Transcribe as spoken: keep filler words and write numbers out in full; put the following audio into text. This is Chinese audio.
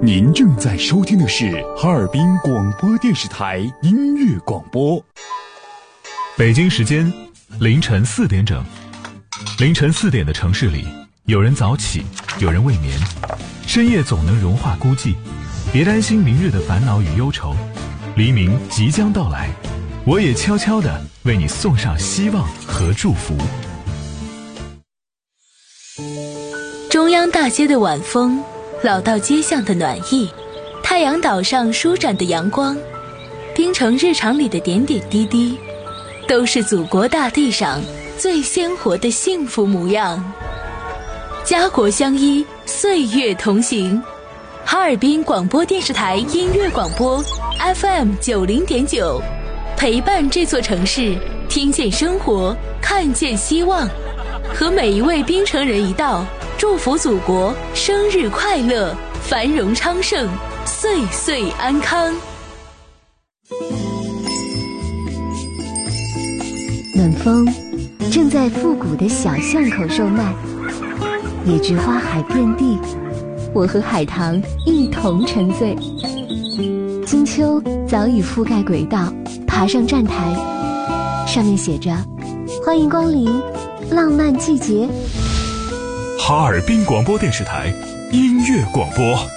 您正在收听的是哈尔滨广播电视台音乐广播。 北京时间凌晨四点整。凌晨四点的城市里，有人早起，有人未眠。深夜总能融化孤寂，别担心明日的烦恼与忧愁，黎明即将到来，我也悄悄地为你送上希望和祝福。 中央大街的晚风，老道街巷的暖意，太阳岛上舒展的阳光，滨城日常里的点点滴滴，都是祖国大地上最鲜活的幸福模样。家国相依，岁月同行。哈尔滨广播电视台音乐广播 F M 九零点九，陪伴这座城市，听见生活，看见希望。和每一位滨城人一道，祝福祖国生日快乐，繁荣昌盛，岁岁安康。 暖风正在复古的小巷口售卖，野菊花海遍地，我和海棠一同沉醉。金秋早已覆盖轨道，爬上站台，上面写着欢迎光临浪漫季节。 哈尔滨广播电视台音乐广播。